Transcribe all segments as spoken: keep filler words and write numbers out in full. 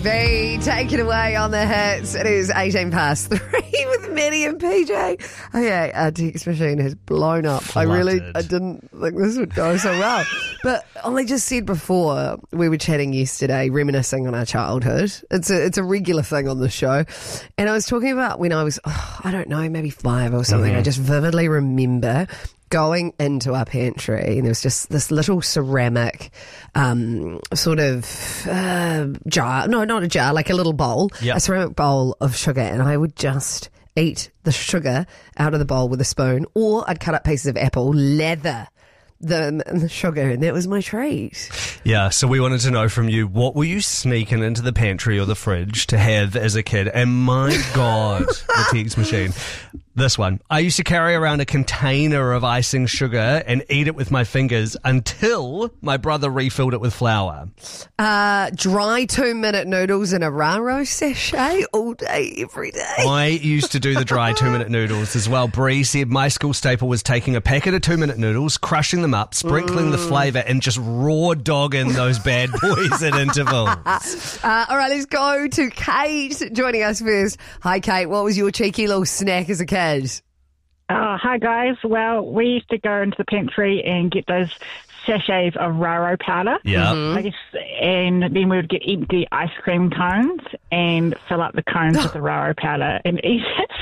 Be taken away on the hits. It is eighteen past three with Maddie and P J. Okay, our text machine has blown up. Flooded. I really, I didn't think this would go so well. But I just said before, we were chatting yesterday, reminiscing on our childhood. It's a, it's a regular thing on the show. And I was talking about when I was, oh, I don't know, maybe five or something. Mm-hmm. I just vividly remember going into our pantry, and there was just this little ceramic um, sort of uh, jar. No, not a jar, like a little bowl. Yep. A ceramic bowl of sugar. And I would just eat the sugar out of the bowl with a spoon, or I'd cut up pieces of apple, lather them in the sugar, and that was my treat. Yeah, so we wanted to know from you, what were you sneaking into the pantry or the fridge to have as a kid? And my God, the text machine. This one. I used to carry around a container of icing sugar and eat it with my fingers until my brother refilled it with flour. Uh, dry two-minute noodles in a Raro sachet all day, every day. I used to do the dry two-minute noodles as well. Bree said my school staple was taking a packet of two-minute noodles, crushing them up, sprinkling mm. the flavour, and just raw dogging those bad boys at intervals. Uh, all right, let's go to Kate joining us first. Hi, Kate. What was your cheeky little snack as a kid? Oh, hi guys. Well, we used to go into the pantry and get those sachets of Raro powder. Yeah. Mm-hmm. I guess, and then we would get empty ice cream cones and fill up the cones with the Raro powder and eat it.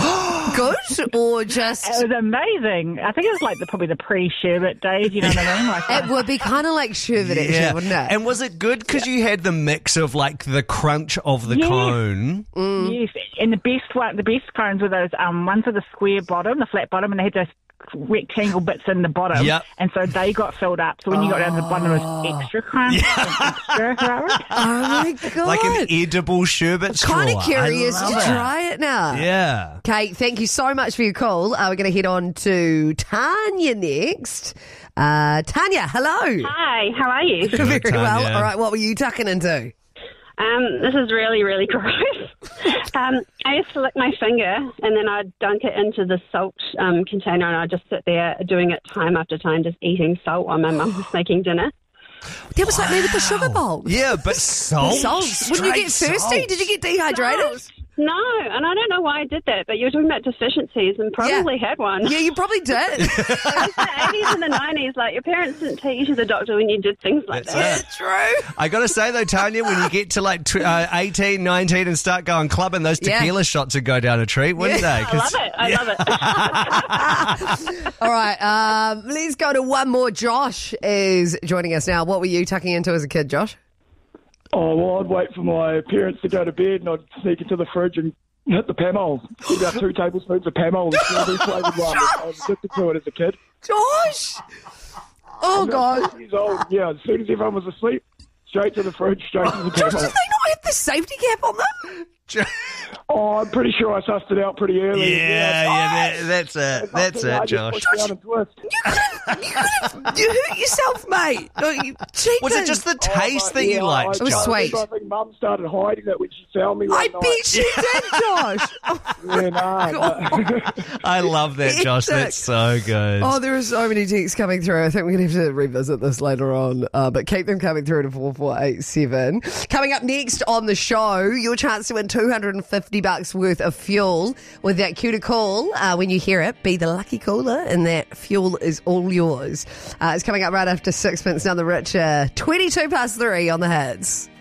Good or just... It was amazing. I think it was like the, probably the pre-sherbet days, you know what I mean? Like, it would be kind of like sherbet, yeah. actually, wouldn't it? And was it good because you had the mix of like the crunch of the yes. cone? Mm. Yes, and the best one, the best cones were those um, ones with the square bottom, the flat bottom, and they had those rectangle bits in the bottom, yep. and so they got filled up. So when you got down to the bottom, it was extra crunch, yeah. extra Raro. Oh my God! Like an edible sherbet straw. Kind of curious to it. try it now. Yeah. Kate, thank you so much for your call. Uh, we're going to head on to Tanya next. Uh, Tanya, hello. Hi, how are you? Good, Very Tanya. well. All right, what were you tucking into? Um, this is really, really gross. um, I used to lick my finger and then I'd dunk it into the salt um, container and I'd just sit there doing it time after time, just eating salt while my mum was making dinner. That was wow. like me with the sugar bowl. Yeah, but salt. Salt. Wouldn't you get thirsty? Salt. Did you get dehydrated? Salt. No, and I don't know why I did that, but you were talking about deficiencies and probably yeah. had one. Yeah, you probably did. It was the eighties and the nineties. Like, your parents didn't take you to the doctor when you did things like That's that. it. True. I got to say, though, Tanya, when you get to like tw- uh, eighteen, nineteen and start going clubbing, those tequila yeah. shots would go down a treat, wouldn't yeah. they? I love it. I yeah. love it. All right, um, let's go to one more. Josh is joining us now. What were you tucking into as a kid, Josh? Oh, well, I'd wait for my parents to go to bed and I'd sneak into the fridge and hit the Pamol. About two tablespoons of Pamol, the strawberry flavoured one. I was addicted to it as a kid. Josh! Oh, God. Years old. Yeah, as soon as everyone was asleep, straight to the fridge, straight to the Josh, did Pamol. they not have the safety cap on them? Oh, I'm pretty sure I sussed it out pretty early. Yeah, yeah, yeah, that, that's it. That's it, Josh. Josh, you could have, you could have, you hurt yourself, mate. No, you cheated. Was it just the taste oh, that yeah, you liked, It was Josh? sweet. I think Mum started hiding it when she found me one I night. bet she did, Josh. Yeah, nah, I love that, Josh. That's so good. Oh, there are so many texts coming through. I think we're going to have to revisit this later on, uh, but keep them coming through to four four eight seven. Coming up next on the show, your chance to win two hundred fifty bucks worth of fuel with that cue to call. Uh, when you hear it, be the lucky caller, and that fuel is all yours. Uh, it's coming up right after sixpence. Now the rich, uh, twenty-two past three on the hits.